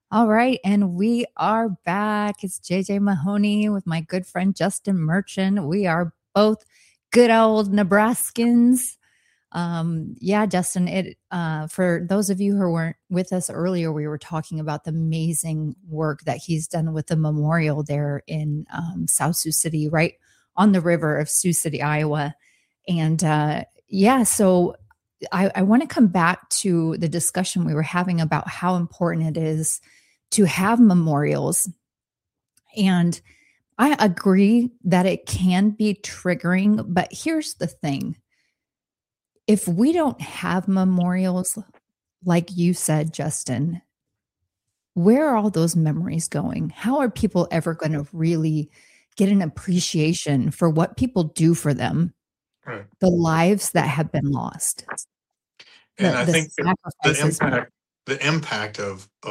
All right, and we are back. It's JJ Mahoney with my good friend Justin Merchant. We are both good old Nebraskans. Yeah, Justin, it for those of you who weren't with us earlier, we were talking about the amazing work that he's done with the memorial there in South Sioux City, right on the river of Sioux City, Iowa. And yeah, so I want to come back to the discussion we were having about how important it is to have memorials. And I agree that it can be triggering, but here's the thing. If we don't have memorials, like you said, Justin, where are all those memories going? How are people ever going to really get an appreciation for what people do for them, Right. the lives that have been lost, And I the think the sacrifices made? impact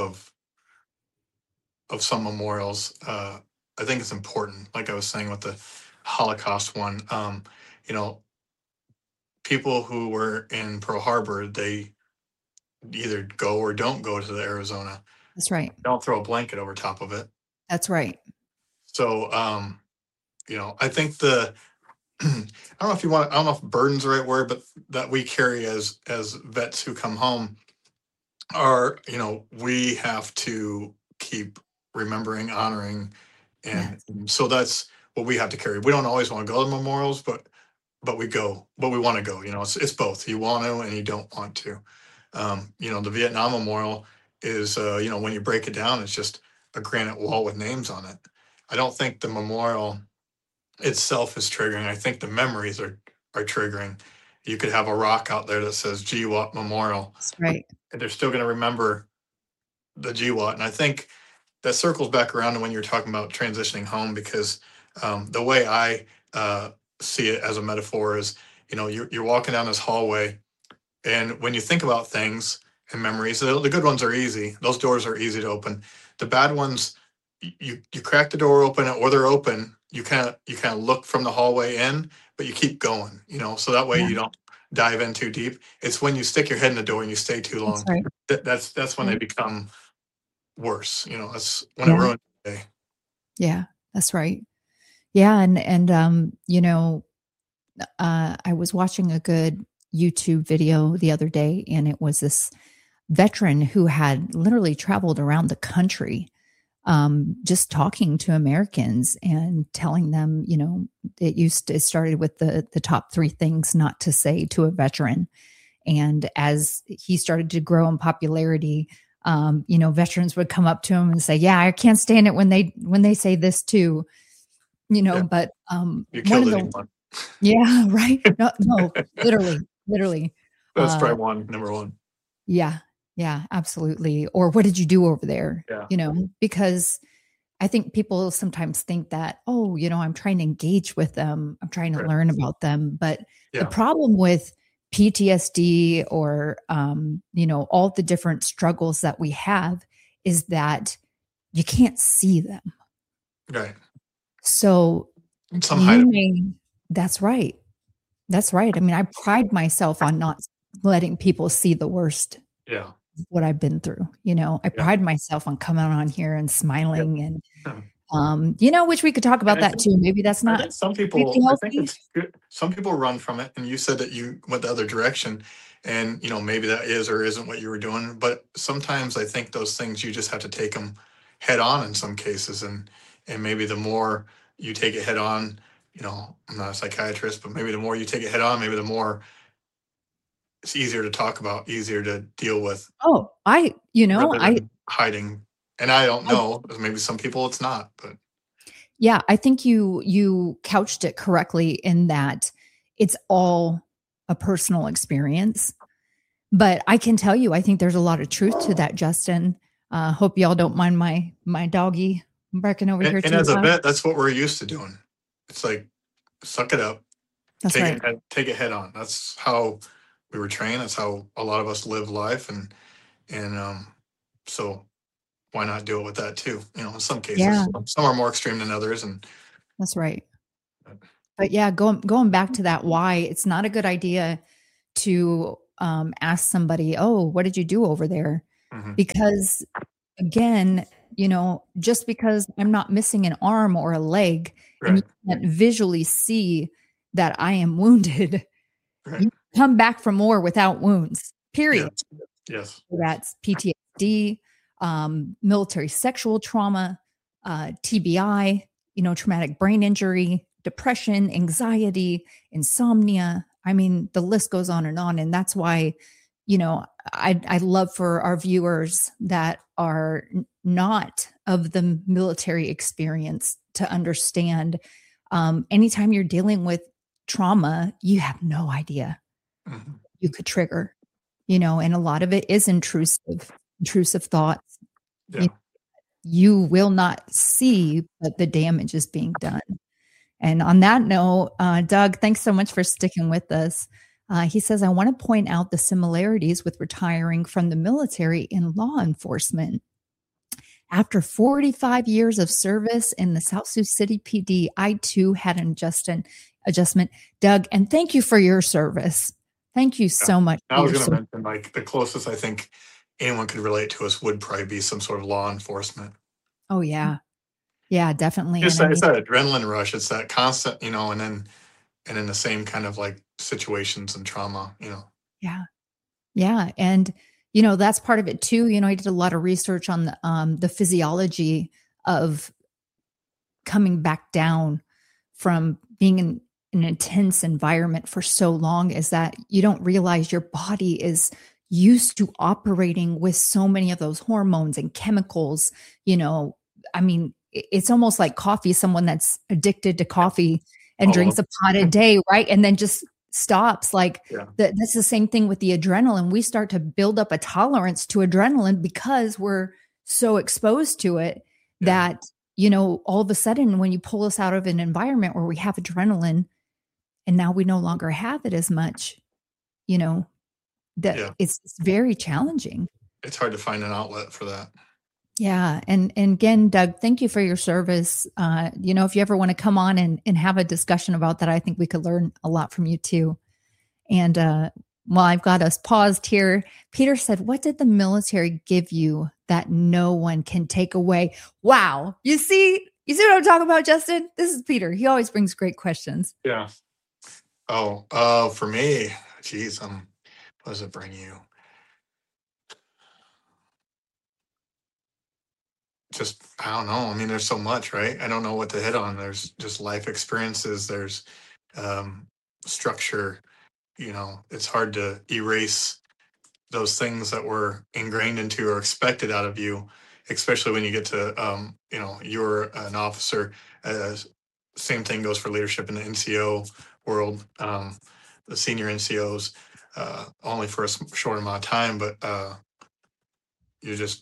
of some memorials, I think it's important. Like I was saying with the Holocaust one, you know, people who were in Pearl Harbor, they either go or don't go to the Arizona. That's right. Don't throw a blanket over top of it. That's right. So, I think I don't know if you want, I don't know if burden's the right word, but that we carry as vets who come home are, we have to keep remembering, honoring, and Yes. so that's what we have to carry. We don't always want to go to memorials, but we go, but we want to go. It's both. You want to and you don't want to. The Vietnam Memorial is, when you break it down, it's just a granite wall with names on it. I don't think the memorial itself is triggering. I think the memories are triggering. You could have a rock out there that says GWAT Memorial, That's right. and they're still going to remember the GWAT. And I think that circles back around to when you're talking about transitioning home, because the way I see it as a metaphor is, you're walking down this hallway, and when you think about things and memories, the good ones are easy. Those doors are easy to open. The bad ones, you crack the door open, or they're open. You kind of look from the hallway in, but you keep going. So that way Yeah. you don't dive in too deep. It's when you stick your head in the door and you stay too That's long, right. that's when they Right. become worse. That's when it Yeah. ruins the day. Yeah. That's right. Yeah. I was watching a good YouTube video the other day, and it was this veteran who had literally traveled around the country, just talking to Americans and telling them, it started with the top three things not to say to a veteran. And as he started to grow in popularity, veterans would come up to him and say, "Yeah, I can't stand it when they say this too." Yeah, But you one killed of the anyone. yeah, right. No, no, literally, literally. That's Uh, probably number one. yeah, yeah, absolutely. Or what did you do over there? Yeah, Because I think people sometimes think that, oh, I'm trying to engage with them, I'm trying to right. learn about them. But the Yeah, problem with PTSD or, all the different struggles that we have is that you can't see them. right. So Some hide you it. may, that's right. That's right. I mean, I pride myself on not letting people see the worst Yeah, of what I've been through. I yeah, pride myself on coming on here and yeah. smiling and, Hmm. which we could talk And about that too. Maybe that's I not think some completely people, I think healthy. it's good. Some people run from it, and you said that you went the other direction, and maybe that is or isn't what you were doing. But sometimes I think those things you just have to take them head on in some cases, and maybe the more you take it head on, I'm not a psychiatrist, but maybe the more you take it head on, maybe the more it's easier to talk about, easier to deal with, Oh, I, you know, rather I, than hiding. And I don't I, know, maybe some people it's not, but yeah, I think you couched it correctly in that it's all a personal experience. But I can tell you, I think there's a lot of truth to that, Justin. Hope y'all don't mind my doggy barking over here and too as a loud. vet, that's what we're used to doing. It's like suck it up, That's right. take it head on. That's how we were trained. That's how a lot of us live life, and so why not do it with that too? In some Yeah, cases, some are more extreme than others, and that's right. But yeah, going back to that why, it's not a good idea to ask somebody, "Oh, what did you do over there?" mhm. Because again, just because I'm not missing an arm or a leg and you Right. can't visually see that I am wounded, Right. you come back from war without wounds, period. Yes. Yes. That's PTSD, military sexual trauma, TBI, traumatic brain injury, depression, anxiety, insomnia. I mean, the list goes on. And that's why, I love for our viewers that are not of the military experience to understand anytime you're dealing with trauma, you have no idea Mhm. you could trigger, and a lot of it is intrusive thoughts. You, Yeah. you will not see, but the damage is being done. And on that note, Doug, thanks so much for sticking with us. He says, I want to point out the similarities with retiring from the military in law enforcement. After 45 years of service in the South Sioux City PD, I too had an adjustment. Doug, and thank you for your service. Thank you Yeah. so much I for was your going to service. mention, like, the closest I think anyone could relate to us would probably be some sort of law enforcement. Oh, yeah. Yeah, definitely. Just And I that, it's mean, that adrenaline rush. It's that constant, and then the same kind of like situations and trauma. yeah. Yeah. And, that's part of it too. I did a lot of research on the physiology of coming back down from being in an intense environment for so long, is that you don't realize your body is used to operating with so many of those hormones and chemicals. I mean, it's almost like coffee, someone that's addicted to Yeah. coffee and All drinks of a pot a day, right? And then just stops. Like yeah. that's the same thing with the adrenaline. We start to build up a tolerance to adrenaline because we're so exposed to it Yeah. that all of a sudden, when you pull us out of an environment where we have adrenaline and now we no longer have it as much, you know, that Yeah. it's very challenging. It's hard to find an outlet for that. Yeah. And again, Doug, thank you for your service. If you ever want to come on and have a discussion about that, I think we could learn a lot from you too. And while I've got us paused here, Peter said, what did the military give you that no one can take away? Wow. You see what I'm talking about, Justin? This is Peter. He always brings great questions. Yeah. For me, geez, what does it bring you? Just, I don't know. I mean, there's so much, right? I don't know what to hit on. There's just life experiences. There's um, structure. It's hard to erase those things that were ingrained into or expected out of you, especially when you get to, you're an officer. Same thing goes for leadership in the NCO world. The senior NCOs, only for a short amount of time, but you just,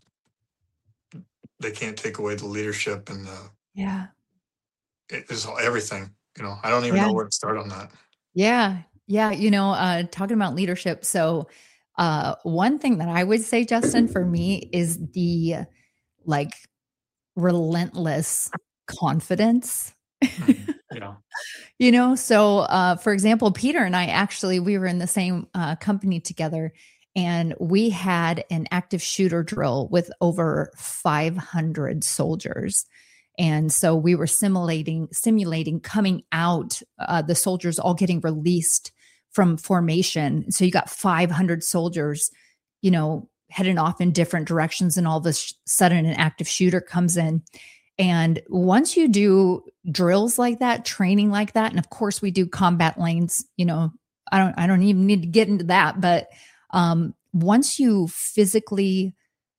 they can't take away the leadership and Yeah. it is everything. I don't even Yeah. know where to start on that. Yeah. Yeah. Talking about leadership. So, one thing that I would say, Justin, for me is the like relentless confidence. Yeah. So for example, Peter and I actually, we were in the same company together, and we had an active shooter drill with over 500 soldiers. And so we were simulating coming out, the soldiers all getting released from formation. So you got 500 soldiers, heading off in different directions, and all of a sudden an active shooter comes in. And once you do drills like that, training like that, and of course we do combat lanes, I don't even need to get into that, but once you physically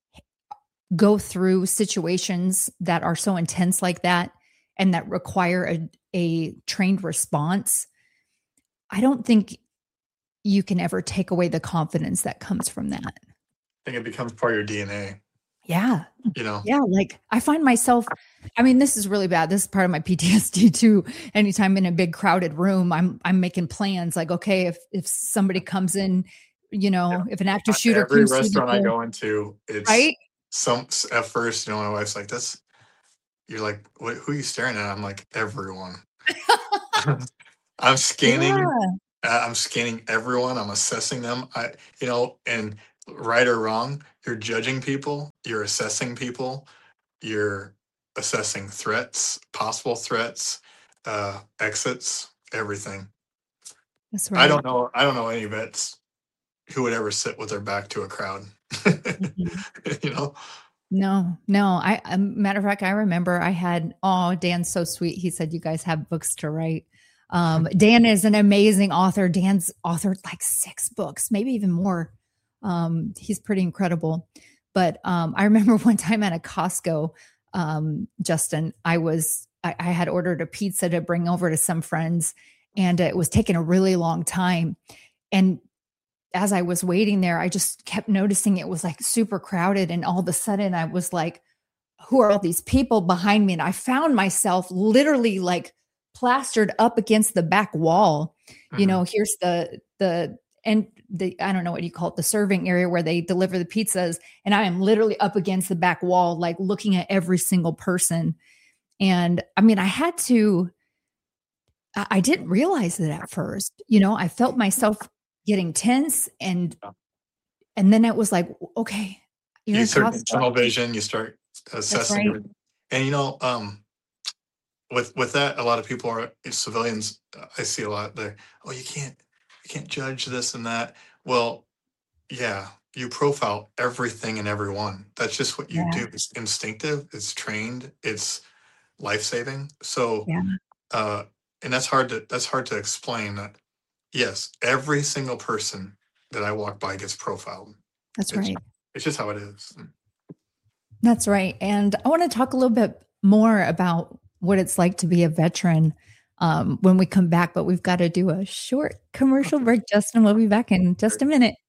go through situations that are so intense like that and that require a trained response, I don't think you can ever take away the confidence that comes from that. I think it becomes part of your DNA. Yeah. You know, Yeah. Like I find myself, I mean, this is really bad. This is part of my PTSD too. Anytime in a big crowded room, I'm making plans like, okay, if somebody comes in, if an active shooter every comes through the restaurant I door, go into, it's right? at first, my wife's like, you're like, who are you staring at? I'm like, everyone. I'm scanning. Yeah. I'm scanning everyone. I'm assessing them. And right or wrong, you're judging people, you're assessing people, you're assessing threats, possible threats, exits, everything. That's I right. don't know. I don't know any vets who would ever sit with their back to a crowd. Mhm. you know. No, no. Matter of fact, I remember I had, oh, Dan's so sweet. He said, you guys have books to write. Dan is an amazing author. Dan's authored like 6 books, maybe even more. He's pretty incredible. But I remember one time at a Costco, Justin, I had ordered a pizza to bring over to some friends, and it was taking a really long time. And as I was waiting there, I just kept noticing it was like super crowded. And all of a sudden I was like, who are all these people behind me? And I found myself literally like plastered up against the back wall. Mhm. Here's and I don't know what you call it, the serving area where they deliver the pizzas. And I am literally up against the back wall, like looking at every single person. And I mean, I didn't realize it at first. I felt myself getting tense, and then it was like, okay, you're You in start Costco. tunnel vision. You start That's assessing right. everything, and with that, a lot of people are civilians. I see a lot there. Oh, you can't judge this and that. Well, yeah, you profile everything and everyone. That's just what you Yeah. do. It's instinctive. It's trained. It's life saving. So, Yeah. uh, and that's hard to explain. That yes, every single person that I walk by gets profiled. That's It's right. it's just how it is. That's right. And I want to talk a little bit more about what it's like to be a veteran when we come back, but we've got to do a short commercial break, Justin. We'll be back in just a minute.